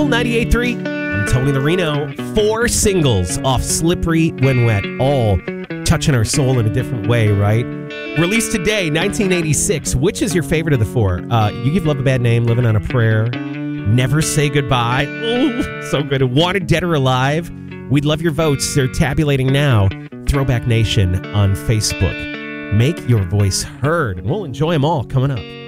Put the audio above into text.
Real 98.3. I'm Tony Lorino. 4 singles off Slippery When Wet, all touching our soul in a different way, right? Released today, 1986. Which is your favorite of the 4? You Give Love a Bad Name, Living on a Prayer, Never Say Goodbye. Oh, so good. Wanted, Dead or Alive. We'd love your votes. They're tabulating now. Throwback Nation on Facebook. Make your voice heard. We'll enjoy them all coming up.